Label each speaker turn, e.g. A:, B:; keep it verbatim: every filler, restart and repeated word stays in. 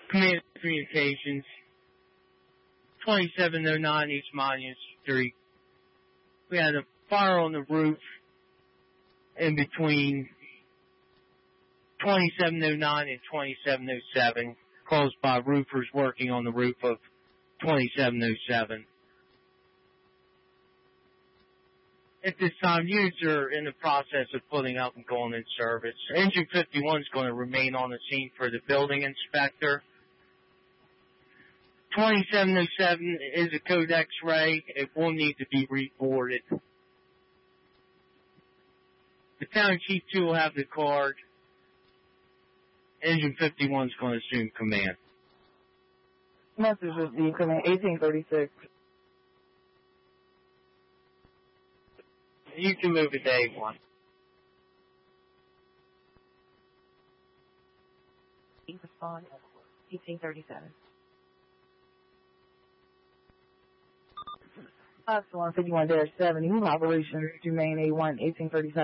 A: Command Communications, twenty-seven oh nine East Monument Street. We had a fire on the roof in between twenty-seven oh nine and twenty-seven oh seven, caused by roofers working on the roof of twenty-seven oh seven. At this time, units are in the process of putting up and going in service. Engine fifty-one is going to remain on the scene for the building inspector. twenty-seven oh seven is a code X-ray. It will need to be reboarded. The Town Chief, too, will have the card. Engine fifty-one is going to assume command.
B: Message with the command eighteen thirty-six.
A: You can move it to A one.
C: Respond, eighteen thirty-seven.
B: Fox one fifty-one dash seventy, move operation to main A one, eighteen thirty-seven.